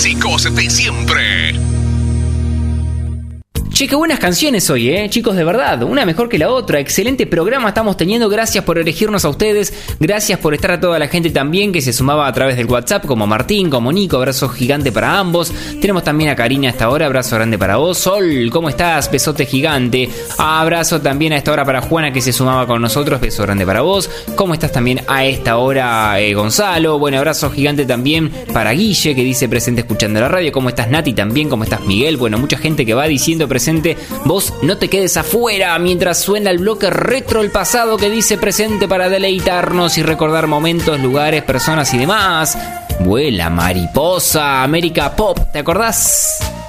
Chicos de siempre. Che, qué buenas canciones hoy, chicos, de verdad, una mejor que la otra. Excelente programa estamos teniendo, gracias por elegirnos a ustedes, gracias por estar a toda la gente también que se sumaba a través del WhatsApp, como Martín, como Nico, abrazo gigante para ambos. Tenemos también a Karina a esta hora, abrazo grande para vos. Sol, ¿cómo estás? Besote gigante. Abrazo también a esta hora para Juana, que se sumaba con nosotros, beso grande para vos. ¿Cómo estás también a esta hora, Gonzalo? Bueno, abrazo gigante también para Guille, que dice presente escuchando la radio. ¿Cómo estás, Nati? También, ¿cómo estás, Miguel? Bueno, mucha gente que va diciendo presente. Vos no te quedes afuera mientras suena el bloque retro del pasado que dice presente para deleitarnos y recordar momentos, lugares, personas y demás. Vuela mariposa, América Pop, ¿te acordás?